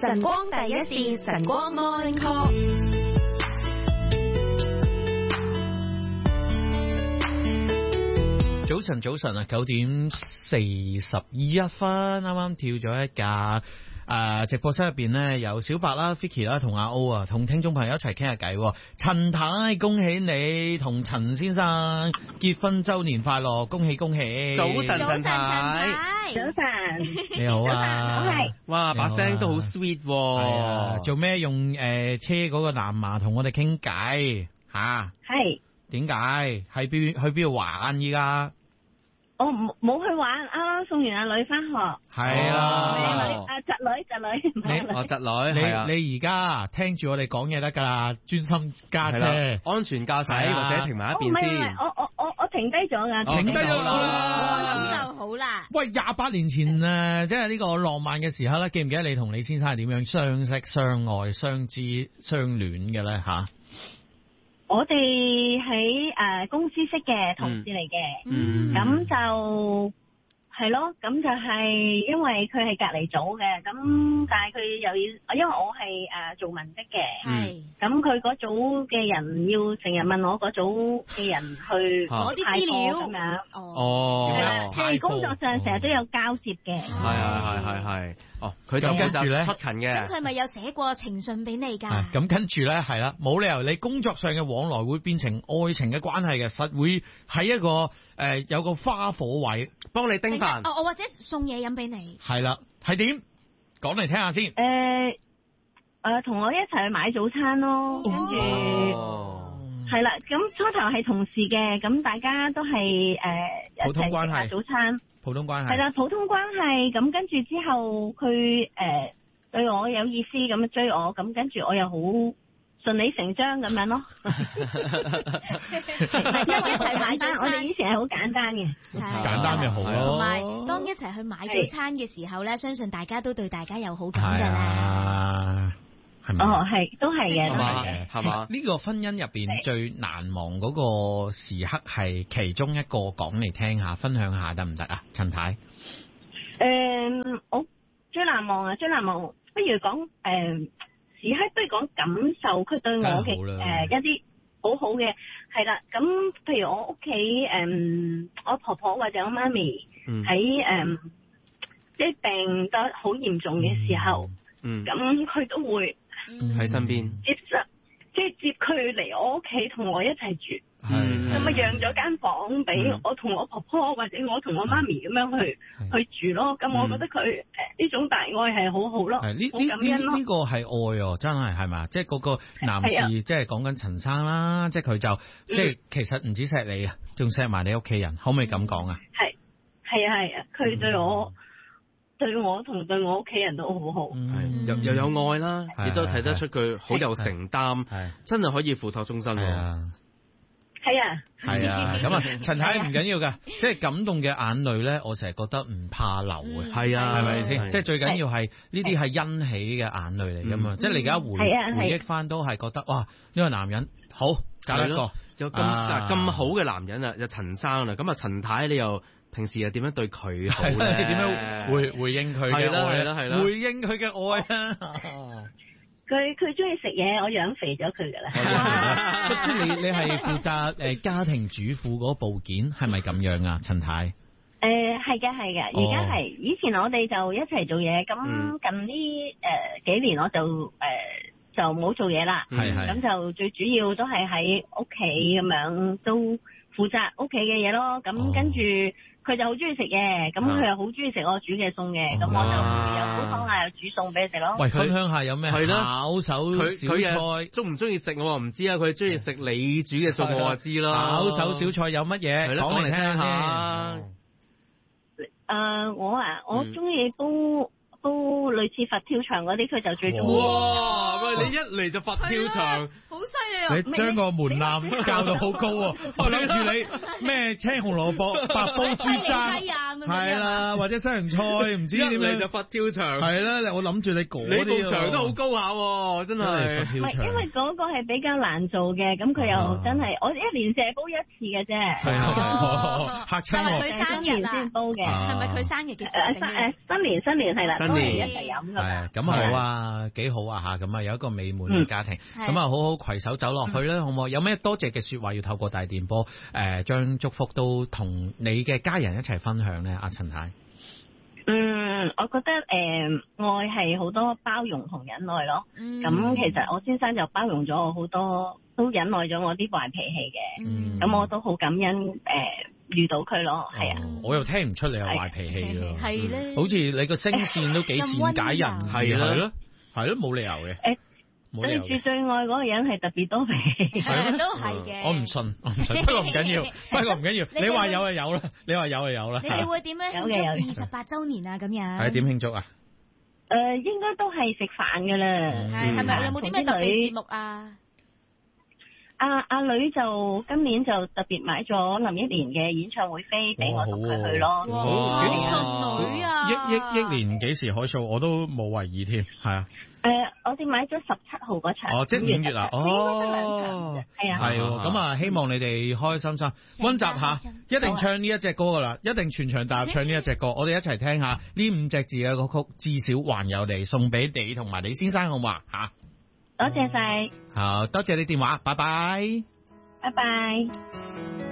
晨光第一線，晨光 Morning Call。 早晨啊，9:41，啱啱跳咗一架直播室入邊呢，有小白啦、Vicky 啦同阿 O 啊，同聽眾朋友一齊傾下偈。陳太，恭喜你同陳先生結婚周年快樂，恭喜恭喜！ 早晨，陳太， 早晨， 你好啊！ 哇，把聲都好 sweet 喎。 做咩用車嗰個藍牙同我哋傾偈吓？係點解？去邊度玩依家？ 我冇去玩，啱啱送完阿女翻學。 係啊， 侄女， 侄女， 你而家聽住我哋講嘢得噶啦，專心駕車， 安全駕駛或者停埋一邊先。 我停低咗噶， 停低咗啦，咁就好啦。 喂，28年前即係呢個浪漫嘅時刻咧，記唔記得你同你先生係點樣相識、相愛、相知、相戀嘅咧？吓？ 我哋喺公司識嘅同事嚟嘅，咁就係咯，咁就係因為佢係隔離組嘅，咁但係佢又要，因為我係做文職嘅，咁佢嗰組嘅人要成日問我嗰組嘅人去攞啲資料咁樣， 係啦，工作上成日都有交接嘅， 係。哦，佢就跟住咧出勤嘅。 咁佢咪有寫過情信俾你㗎？ 咁跟住咧係啦，冇理由你工作上嘅往來會變成愛情嘅關係嘅，實會喺一個有個花火位幫你叮飯。 我或者送嘢飲俾你。 係啦，係點？講嚟聽下先。 同我一齊去買早餐咯，跟住係啦，咁初頭係同事嘅，咁大家都係普通關係買早餐。 普通關係係啦，普通關係，咁跟住之後佢對我有意思咁追我，咁跟住我又好順理成章咁樣咯。 因為一齊買早餐， 我哋以前係好簡單嘅， 簡單咪好咯。 同埋當一齊去買早餐嘅時候咧，相信大家都對大家有好感㗎啦。 係咪？ 係都係嘅， 係嘛？ 呢個婚姻入邊最難忘嗰個時刻係其中一個，講嚟聽下，分享下得唔得啊？陳太， 我最難忘，不如講時刻，不如講感受佢對我嘅一啲好好嘅，係啦。咁譬如我屋企我婆婆或者我媽咪喺即係病得好嚴重嘅時候，咁佢都會喺身邊接佢嚟我屋企同我一齊住，咁啊讓咗間房俾我同我婆婆或者我同我媽咪咁樣去住咯。咁我覺得佢呢種大愛係好好咯，好感恩咯。 呢個係愛真係咪？即係嗰個男士，即係講緊陳生啦，即係佢就即係其實唔止錫你啊，仲錫埋你屋企人，可唔可以咁講啊？ 係啊，佢對我同對我屋企人都好好， 又有愛啦，亦都睇得出佢好有承擔，真係可以付託終身。係啊， 咁啊，陳太唔緊要噶，即係感動嘅眼淚咧，我成日覺得唔怕流嘅，係啊，係咪先？即係最緊要係呢啲係欣喜嘅眼淚嚟噶嘛，即係你而家回憶翻都係覺得哇，呢個男人好揀一個有咁好嘅男人啊，有陳生啦，咁啊陳太你又平時又點樣對佢好咧？ 你點樣回應佢嘅愛？係啦，回應佢嘅愛啊！ 佢中意食嘢，我養肥咗佢噶啦。 即係你係負責家庭主婦嗰部件，係咪咁樣啊？陳太？ 係嘅，而家係。以前我哋就一齊做嘢，咁近呢幾年我就冇做嘢啦。咁就最主要都係喺屋企咁樣都負責屋企嘅嘢咯。咁跟住佢就好中意食嘢，咁佢又好中意食我煮嘅餸嘅，咁我就又煲湯啊，又煮餸俾佢食咯。 喂，分享下有咩係巧手小菜？ 中唔中意食我唔知啊，佢中意食你煮嘅餸我就知啦。 巧手小菜有乜嘢？講嚟聽下。 我中意煲類似佛跳牆嗰啲，佢就最中意。 哇！喂，你一嚟就佛跳牆， 好犀利啊！ 你將個門檻校到好高喎，我諗住你咩青紅蘿蔔白煲豬踭， 樣。 係啦，或者西洋菜唔知點樣就佛跳牆。 係啦，我諗住你嗰啲。 你個牆都好高下，真係。 唔係，因為嗰個係比較難做嘅，咁佢又真係我一年淨係煲一次嘅啫。 係啊，嚇親我。 係咪佢生日先煲嘅？ 係咪佢生日嘅時候？ 新年係啦， 新年一齊飲㗎。 係咁好啊，幾好啊嚇！咁啊有一個美滿嘅家庭，咁啊好好攜手走落去啦，好唔好？有咩多謝嘅説話要透過大電波將祝福都同你嘅家人一齊分享咧，阿陳太。 我覺得愛係好多包容同忍耐咯。咁其實我先生就包容咗我好多，都忍耐咗我啲壞脾氣嘅。咁我都好感恩遇到佢咯，係啊。我又聽唔出你有壞脾氣㗎。 係咧。 好似你個聲線都幾善解人，係咯，冇理由嘅。 對住最愛嗰個人係特別多脾氣， 都係嘅。 我唔信，不過唔緊要，你話有就有啦，你話有就有啦。 你哋會點樣慶祝28週年啊？咁樣係點慶祝啊？ 應該都係食飯噶啦。 係咪有冇啲咩特別節目啊？ 阿女就今年就特別買咗林憶蓮嘅演唱會飛俾我同佢去咯。 哇，順女啊！ 憶蓮幾時開 show？我都冇為意添，係啊。 我哋買咗17號嗰場。 即係5月啊！係啊，係咁啊！希望你哋開開心心溫習下，一定唱呢一隻歌噶啦，一定全場大合唱呢一隻歌。我哋一齊聽下呢5隻字嘅歌曲，至少還有你，送俾你同埋你先生好嘛吓？ 多謝晒。 好，多謝你電話，拜拜。 拜拜。